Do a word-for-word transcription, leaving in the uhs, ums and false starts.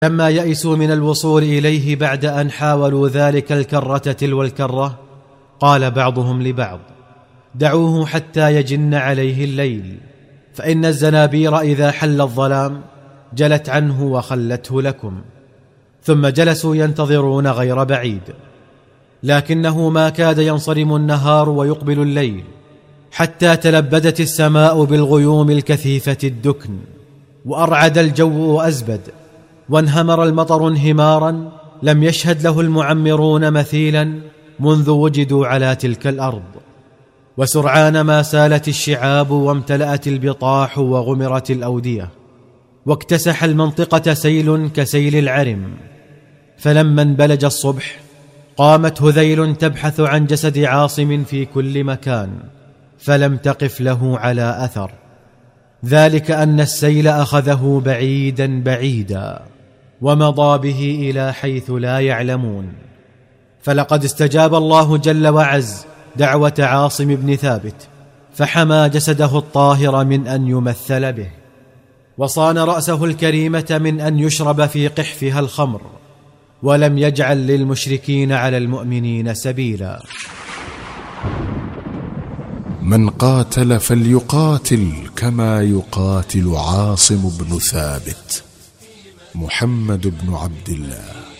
لما يئسوا من الوصول إليه بعد أن حاولوا ذلك الكرة تلو الكرة، قال بعضهم لبعض: دعوه حتى يجن عليه الليل، فإن الزنابير إذا حل الظلام جلت عنه وخلته لكم. ثم جلسوا ينتظرون غير بعيد، لكنه ما كاد ينصرم النهار ويقبل الليل حتى تلبدت السماء بالغيوم الكثيفة الدكن، وأرعد الجو وأزبد، وانهمر المطر انهمارا لم يشهد له المعمرون مثيلا منذ وجدوا على تلك الأرض. وسرعان ما سالت الشعاب وامتلأت البطاح وغمرت الأودية، واكتسح المنطقة سيل كسيل العرم. فلما انبلج الصبح قامت هذيل تبحث عن جسد عاصم في كل مكان، فلم تقف له على أثر، ذلك أن السيل أخذه بعيدا بعيدا ومضى به إلى حيث لا يعلمون. فلقد استجاب الله جل وعز دعوة عاصم بن ثابت، فحمى جسده الطاهر من أن يمثل به، وصان رأسه الكريمة من أن يشرب في قحفها الخمر، ولم يجعل للمشركين على المؤمنين سبيلا. من قاتل فليقاتل كما يقاتل عاصم بن ثابت. محمد بن عبد الله.